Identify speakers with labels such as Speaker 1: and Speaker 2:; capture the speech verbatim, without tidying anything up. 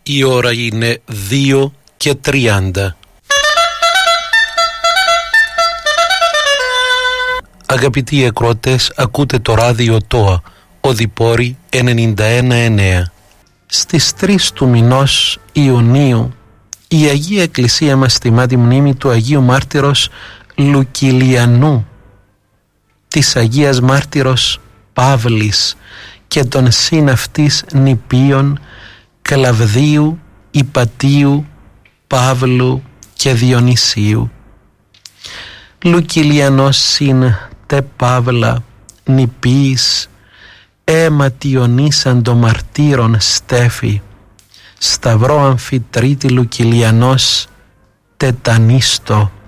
Speaker 1: Η ώρα είναι δύο και τριάντα. Αγαπητοί ακροατές, ακούτε το ράδιο ΤΟΑ, Οδυπόρη ενενήντα ένα εννέα. Στις τρεις του μηνός Ιουνίου η Αγία Εκκλησία μας τιμά τη μνήμη του Αγίου Μάρτυρος Λουκιλιανού, της Αγίας Μάρτυρος Παύλης και των συναυτής νηπίων Κλαβδίου, Ιπατίου, Παύλου και Διονυσίου. Λουκιλιανός συν τε Παύλα νηπίης αιματιονίσαν των μαρτύρων στέφη, σταυρό αμφιτρίτη Λουκιλιανός τετανίστο.